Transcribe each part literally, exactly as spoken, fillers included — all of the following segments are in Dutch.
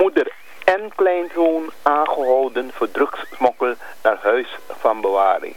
Moeder en kleinzoon aangehouden voor drugssmokkel naar huis van bewaring.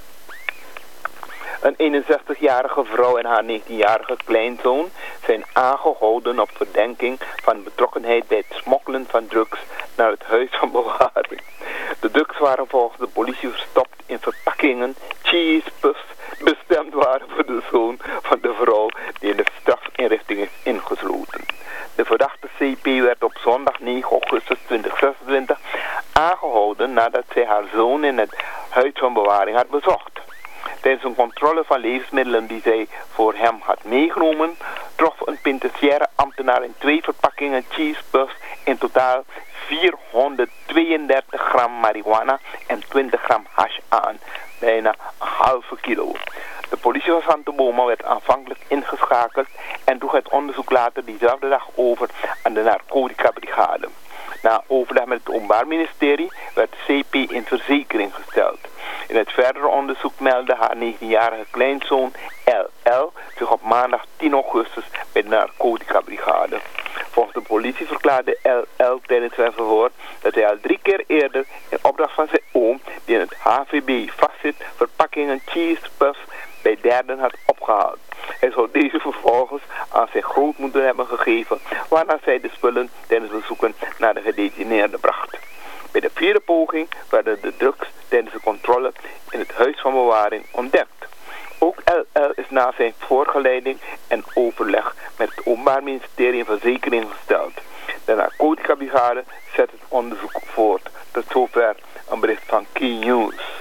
Een eenenzestigjarige vrouw en haar negentienjarige kleinzoon zijn aangehouden op verdenking van betrokkenheid bij het smokkelen van drugs naar het huis van bewaring. De drugs waren volgens de politie verstopt in verpakkingen, cheesepuffs, bestemd waren voor de zoon van de vrouw die in de strafinrichting is ingesloten. De verdachte C P werd op zondag negen augustus tweeduizend zesentwintig aangehouden nadat zij haar zoon in het huis van bewaring had bezocht. Tijdens een controle van levensmiddelen die zij voor hem had meegenomen, trof een penitentiaire ambtenaar in twee verpakkingen cheesepuffs in totaal vierhonderdtweeëndertig gram marihuana en twintig gram hash aan, bijna een halve kilo. De politie van Santa Boma werd aanvankelijk ingeschakeld en droeg het onderzoek later diezelfde dag over aan de narcotica-brigade. Na overleg met het Openbaar Ministerie werd de C P in verzekering gesteld. In het verdere onderzoek meldde haar negentienjarige kleinzoon L L zich op maandag tien augustus bij de narcotica-brigade. Volgens de politie verklaarde L L tijdens zijn verhoor dat hij al drie keer eerder in opdracht van zijn oom, die in het H V B vastzit, verpakkingen cheesepuffs bij derden had opgehaald. Hij zou deze vervolgens aan zijn grootmoeder hebben gegeven, waarna zij de spullen tijdens bezoeken naar de gedetineerde bracht. Bij de vierde poging werden de drugs tijdens de controle in het huis van bewaring ontdekt. Ook L L is na zijn voorgeleiding en overleg met het Openbaar Ministerie in verzekering gesteld. De narcotica-brigade zet het onderzoek voort. Tot zover een bericht van Key News.